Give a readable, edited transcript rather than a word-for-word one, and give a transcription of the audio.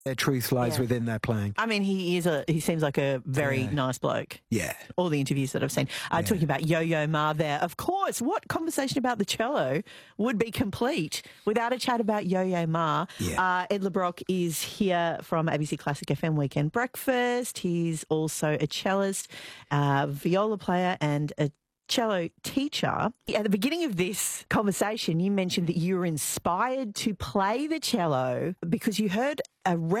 Their truth lies within their playing. I mean, he seems like a very nice bloke. Yeah. All the interviews that I've seen. Talking about Yo-Yo Ma there. Of course, what conversation about the cello would be complete without a chat about Yo-Yo Ma? Yeah. Ed LeBrock is here from ABC Classic FM Weekend Breakfast. He's also a cellist, viola player and a cello teacher. At the beginning of this conversation, you mentioned that you were inspired to play the cello because you heard a